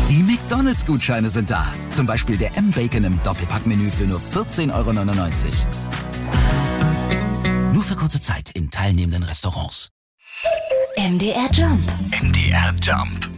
Die McDonald's-Gutscheine sind da. Zum Beispiel der M-Bacon im Doppelpackmenü für nur 14,99 €. Nur für kurze Zeit in teilnehmenden Restaurants. MDR Jump. MDR Jump.